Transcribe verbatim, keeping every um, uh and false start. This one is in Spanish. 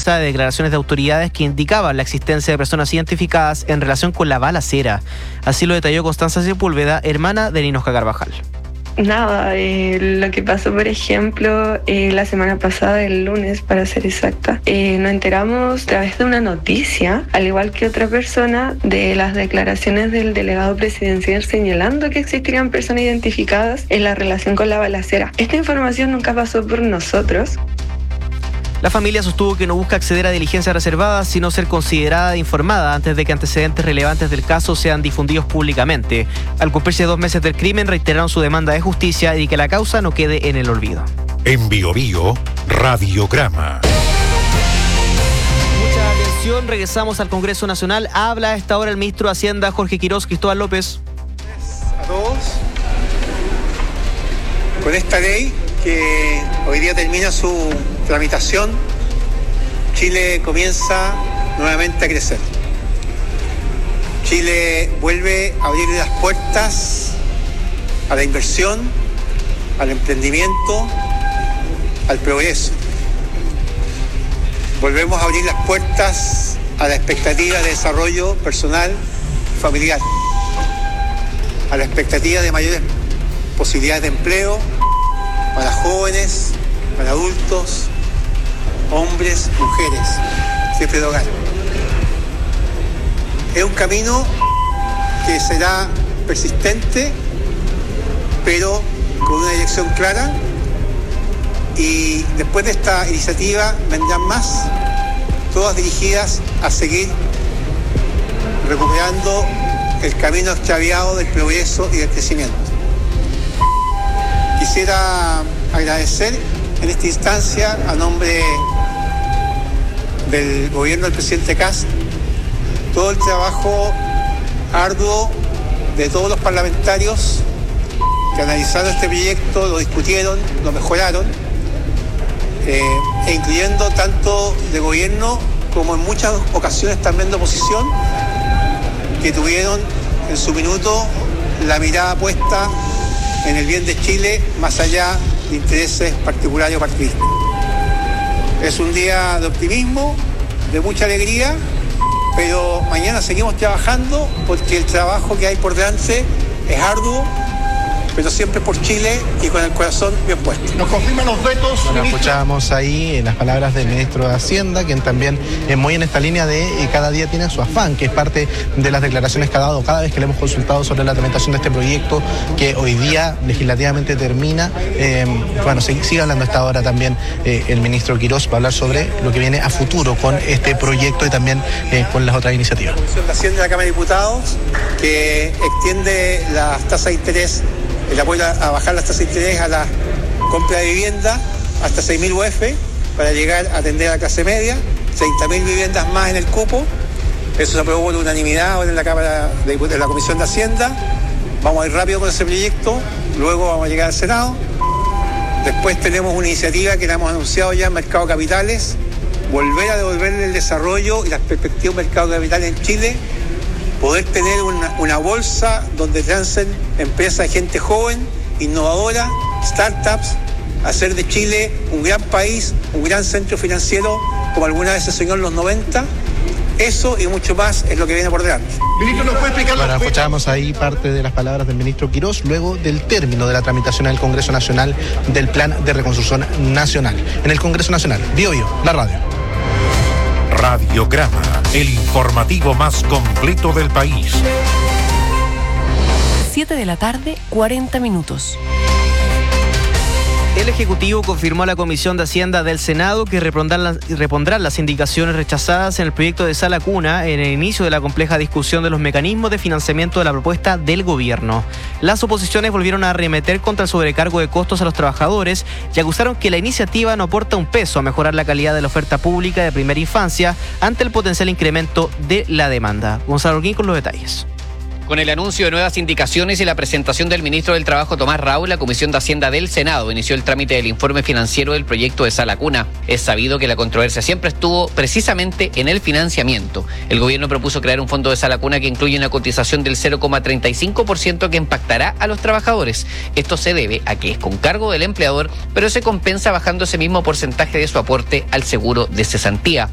de declaraciones de autoridades que indicaban la existencia de personas identificadas en relación con la balacera. Así lo detalló Constanza Sepúlveda, hermana de Ninosca Carvajal. Nada, eh, lo que pasó, por ejemplo, eh, la semana pasada, el lunes, para ser exacta, eh, nos enteramos a través de una noticia, al igual que otra persona, de las declaraciones del delegado presidencial señalando que existirían personas identificadas en la relación con la balacera. Esta información nunca pasó por nosotros. La familia sostuvo que no busca acceder a diligencias reservadas, sino ser considerada e informada antes de que antecedentes relevantes del caso sean difundidos públicamente. Al cumplirse dos meses del crimen, reiteraron su demanda de justicia y que la causa no quede en el olvido. En Bio Bio, Radiograma. Mucha atención, regresamos al Congreso Nacional. Habla a esta hora el ministro de Hacienda, Jorge Quirós. Cristóbal López. A todos. Con esta ley que hoy día termina su tramitación, Chile comienza nuevamente a crecer. Chile vuelve a abrir las puertas a la inversión, al emprendimiento, al progreso. Volvemos a abrir las puertas a la expectativa de desarrollo personal y familiar, a la expectativa de mayores posibilidades de empleo para jóvenes, para adultos, hombres, mujeres, jefes de hogar. Es un camino que será persistente, pero con una dirección clara, y después de esta iniciativa vendrán más, todas dirigidas a seguir recuperando el camino extraviado del progreso y del crecimiento. Quisiera agradecer en esta instancia, a nombre del gobierno del presidente Kast, todo el trabajo arduo de todos los parlamentarios que analizaron este proyecto, lo discutieron, lo mejoraron, eh, e incluyendo tanto de gobierno como en muchas ocasiones también de oposición, que tuvieron en su minuto la mirada puesta en el bien de Chile, más allá de intereses particulares o partidistas. Es un día de optimismo, de mucha alegría, pero mañana seguimos trabajando porque el trabajo que hay por delante es arduo, pero siempre por Chile y con el corazón bien puesto. ¿Nos confirman los vetos? Bueno, escuchábamos ahí las palabras del ministro de Hacienda, quien también es muy en esta línea de eh, cada día tiene su afán, que es parte de las declaraciones que ha dado cada vez que le hemos consultado sobre la tramitación de este proyecto, que hoy día legislativamente termina. Eh, bueno, sigue hablando a esta hora también eh, el ministro Quirós para hablar sobre lo que viene a futuro con este proyecto y también eh, con las otras iniciativas. La Comisión de Hacienda de la Cámara de Diputados, que extiende las tasas de interés, el apoyo a bajar las tasas de interés a la compra de vivienda hasta seis mil U F para llegar a atender a la clase media, treinta mil viviendas más en el cupo. Eso se aprobó por unanimidad ahora en la Cámara de, de la Comisión de Hacienda. Vamos a ir rápido con ese proyecto, luego vamos a llegar al Senado. Después tenemos una iniciativa que la hemos anunciado ya en Mercado de Capitales, volver a devolverle el desarrollo y las perspectivas del mercado de capitales en Chile, poder tener una, una bolsa donde trancen empresas de gente joven, innovadora, startups, hacer de Chile un gran país, un gran centro financiero, como alguna vez se soñó en los noventa. Eso y mucho más es lo que viene por delante. Ministro, ¿nos puede explicar? Bueno, escuchábamos ahí parte de las palabras del ministro Quirós luego del término de la tramitación en el Congreso Nacional del Plan de Reconstrucción Nacional. En el Congreso Nacional, Bio Bio, la radio. Radiograma, el informativo más completo del país. siete de la tarde, cuarenta minutos. El Ejecutivo confirmó a la Comisión de Hacienda del Senado que repondrán las, repondrán las indicaciones rechazadas en el proyecto de Sala Cuna en el inicio de la compleja discusión de los mecanismos de financiamiento de la propuesta del gobierno. Las oposiciones volvieron a arremeter contra el sobrecargo de costos a los trabajadores y acusaron que la iniciativa no aporta un peso a mejorar la calidad de la oferta pública de primera infancia ante el potencial incremento de la demanda. Gonzalo Orguín con los detalles. Con el anuncio de nuevas indicaciones y la presentación del ministro del Trabajo, Tomás Raúl, la Comisión de Hacienda del Senado inició el trámite del informe financiero del proyecto de Sala Cuna. Es sabido que la controversia siempre estuvo precisamente en el financiamiento. El gobierno propuso crear un fondo de Sala Cuna que incluye una cotización del cero coma treinta y cinco por ciento que impactará a los trabajadores. Esto se debe a que es con cargo del empleador, pero se compensa bajando ese mismo porcentaje de su aporte al seguro de cesantía.